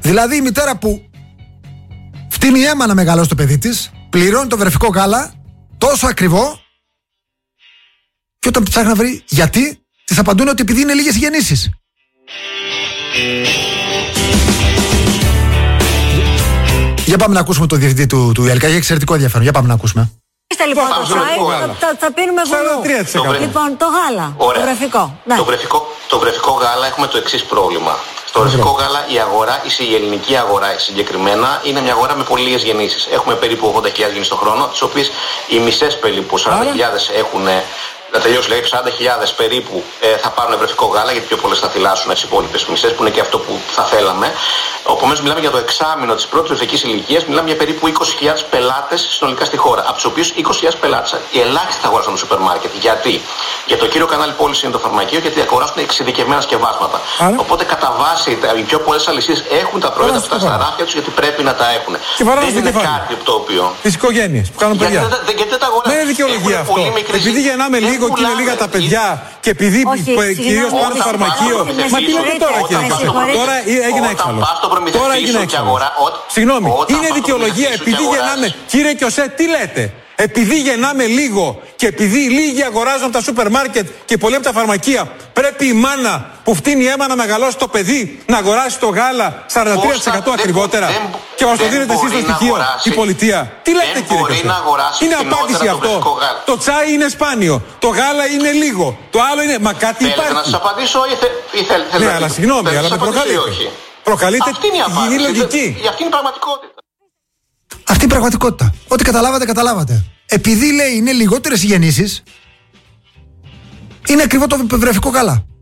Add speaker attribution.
Speaker 1: Δηλαδή η μητέρα που φτύνει αίμα να μεγαλώσει το παιδί της, πληρώνει το βρεφικό γάλα τόσο ακριβό, και όταν ψάχνει να βρει γιατί, της απαντούν ότι επειδή είναι λίγες οι γεννήσεις. Για πάμε να ακούσουμε το διευθυντή του ΕΛΚΑ. Έχει εξαιρετικό ενδιαφέρον. Για πάμε να ακούσουμε.
Speaker 2: Είστε λοιπόν θα πίνουμε βουλού. Λοιπόν, το γάλα.
Speaker 3: Ωραία.
Speaker 2: Το βρεφικό. Ναι.
Speaker 3: Το βρεφικό γάλα έχουμε το εξής πρόβλημα. Στο βρεφικό γάλα η αγορά, η ελληνική αγορά συγκεκριμένα, είναι μια αγορά με πολύ λίγες γεννήσεις. Έχουμε περίπου 80.000 γεννήσεις το χρόνο, τις οποίες οι μισές περίπου 40.000 έχουν. Να τελειώσει, λέει, 40.000 περίπου θα πάρουν βρεφικό γάλα, γιατί πιο πολλές θα θυλάσσουν τις υπόλοιπες μισές, που είναι και αυτό που θα θέλαμε. Επομένως, μιλάμε για το εξάμηνο της πρώτης βρεφικής ηλικίας, μιλάμε για περίπου 20.000 πελάτες συνολικά στη χώρα. Από τους οποίους 20.000 πελάτες οι ελάχιστοι θα αγοράσουν το σούπερ μάρκετ. Γιατί? Για το κύριο κανάλι πώληση είναι το φαρμακείο, γιατί αγοράσουν εξειδικευμένα σκευάσματα. Οπότε, κατά βάση, οι πιο πολλές αλυσίδες έχουν τα προϊόντα αυτά στα ράφια τους, γιατί πρέπει να τα έχουν. Δεν είναι κάτι το οποίο.
Speaker 4: Τις οικογένειες που κάνουν παιδιά.
Speaker 3: Γιατί δεν τα αγοράζουν.
Speaker 4: Δεν είναι δικαιολογία αυτό. Επειδή γεννάμε λίγο και είναι λίγα τα παιδιά και επειδή κυρίως πάνε στο φαρμακείο. Μα τι λέτε τώρα, κύριε Κιωσέ? Τώρα έγινε έξαλλο. Τώρα έγινε έξαλλο. Συγγνώμη, είναι δικαιολογία επειδή γεννάμε. Κύριε Κιωσέ, τι λέτε? Επειδή γεννάμε λίγο και επειδή λίγοι αγοράζουν τα σούπερ μάρκετ και πολλοί από τα φαρμακεία, πρέπει η μάνα που φτύνει αίμα να μεγαλώσει το παιδί να αγοράσει το γάλα 43% ακριβότερα και μας το δίνετε εσείς στο στοιχείο η πολιτεία? Τι λέτε, κύριε Κιωσέ? Είναι απάντηση αυτό? Το τσάι είναι σπάνιο, το γάλα είναι λίγο, το άλλο είναι. Μα κάτι υπάρχει.
Speaker 3: Θέλετε να σας απαντήσω ή θέλετε?
Speaker 4: Ναι, αλλά συγγνώμη, αλλά με προκαλείτε. Προκαλείτε υγιεινή λογική.
Speaker 3: Αυτή είναι η πραγματικότητα.
Speaker 1: Αυτή η πραγματικότητα. Ό,τι καταλάβατε, καταλάβατε. Επειδή λέει είναι λιγότερες οι γεννήσεις, είναι ακριβό το βρεφικό γάλα.